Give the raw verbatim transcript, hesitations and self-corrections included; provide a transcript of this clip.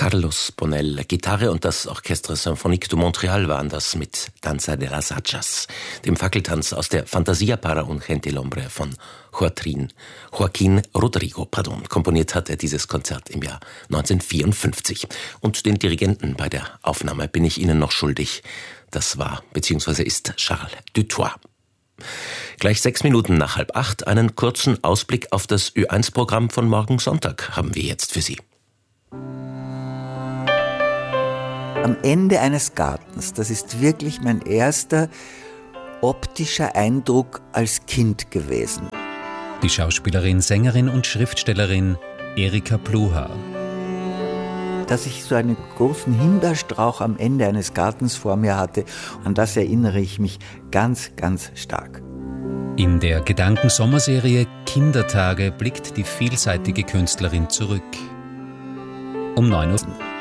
Carlos Bonell, Gitarre und das Orchestre Symphonique de Montréal waren das mit Danza de las Hachas, dem Fackeltanz aus der Fantasia para un gentilhombre von Joaquin, Joaquin Rodrigo. Pardon. Komponiert hat er dieses Konzert im Jahr neunzehnhundertvierundfünfzig. Und den Dirigenten bei der Aufnahme bin ich Ihnen noch schuldig. Das war bzw. ist Charles Dutoit. Gleich sechs Minuten nach halb acht einen kurzen Ausblick auf das Ö eins Programm von morgen Sonntag haben wir jetzt für Sie. Am Ende eines Gartens, das ist wirklich mein erster optischer Eindruck als Kind gewesen. Die Schauspielerin, Sängerin und Schriftstellerin Erika Pluhar. Dass ich so einen großen Himbeerstrauch am Ende eines Gartens vor mir hatte, an das erinnere ich mich ganz, ganz stark. In der Gedanken-Sommerserie Kindertage blickt die vielseitige Künstlerin zurück. Um neun Uhr.